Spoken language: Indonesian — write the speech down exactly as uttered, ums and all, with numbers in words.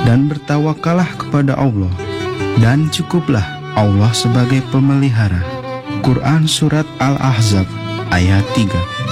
dan bertawakallah kepada Allah, dan cukuplah Allah sebagai pemelihara. Quran Surat Al-Ahzab ayat tiga.